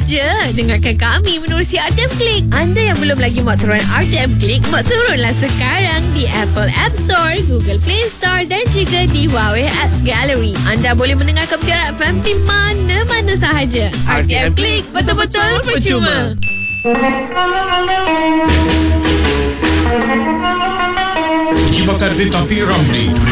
je. Dengarkan kami menerusi RTM Klik. Anda yang belum lagi muat turun RTM Klik, muat turunlah sekarang di Apple App Store, Google Play Store dan juga di Huawei Apps Gallery. Anda boleh mendengarkan Mutiara FM di mana-mana sahaja. RTM Klik, betul-betul percuma. Uji bakar Bintang P. Ramlee